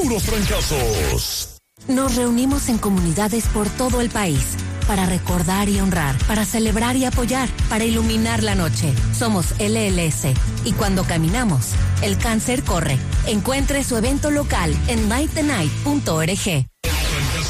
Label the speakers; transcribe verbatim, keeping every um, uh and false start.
Speaker 1: puros trancazos.
Speaker 2: Nos reunimos en comunidades por todo el país para recordar y honrar, para celebrar y apoyar, para iluminar la noche. Somos L L S y cuando caminamos, el cáncer corre. Encuentre su evento local en night the night punto org.